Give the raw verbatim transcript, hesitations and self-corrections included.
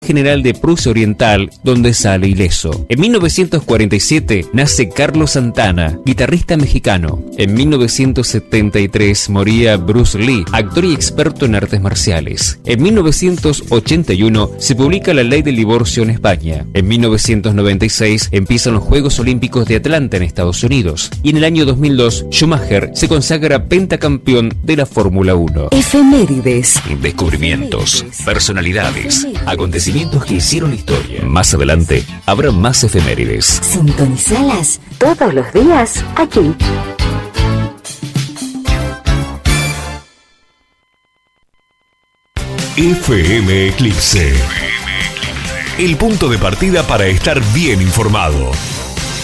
general de Prusia Oriental, donde sale ileso. En mil novecientos cuarenta y siete nace Carlos Santana, guitarrista mexicano. En mil novecientos setenta y tres moría Bruce Lee, actor y experto en artes marciales. En mil novecientos ochenta y uno se publica la ley del divorcio en España. En mil novecientos noventa y seis empiezan los Juegos Olímpicos de Atlanta en Estados Unidos. Y en el año dos mil dos, Schumacher se consagra pentacampeón de la Fórmula uno. Efemérides. Descubrimientos, personalidades, acontecimientos que hicieron historia. Más adelante habrá más efemérides. Sintonizalas todos los días aquí. F M Eclipse. El punto de partida para estar bien informado.